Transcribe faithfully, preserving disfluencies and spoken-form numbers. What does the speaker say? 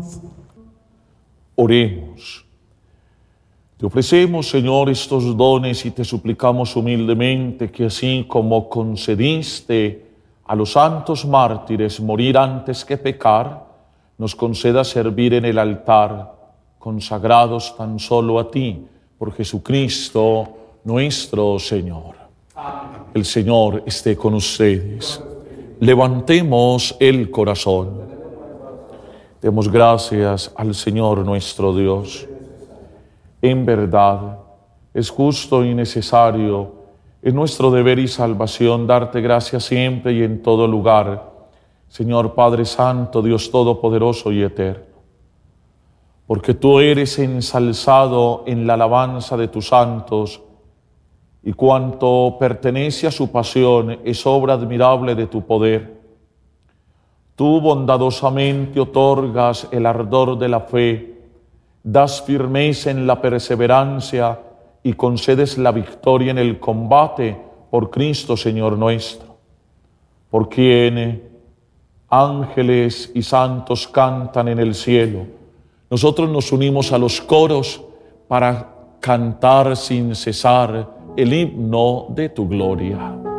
Oremos. Te ofrecemos, Señor, estos dones y te suplicamos humildemente que así como concediste a los santos mártires morir antes que pecar, nos conceda servir en el altar, consagrados tan solo a ti, por Jesucristo nuestro Señor. Amén. El Señor esté con ustedes. Levantemos el corazón. Demos gracias al Señor nuestro Dios. En verdad, es justo y necesario, es nuestro deber y salvación darte gracias siempre y en todo lugar, Señor Padre Santo, Dios Todopoderoso y Eterno, porque tú eres ensalzado en la alabanza de tus santos, y cuanto pertenece a su pasión es obra admirable de tu poder. Tú bondadosamente otorgas el ardor de la fe, das firmeza en la perseverancia y concedes la victoria en el combate por Cristo Señor nuestro, por quien ángeles y santos cantan en el cielo. Nosotros nos unimos a los coros para cantar sin cesar el himno de tu gloria.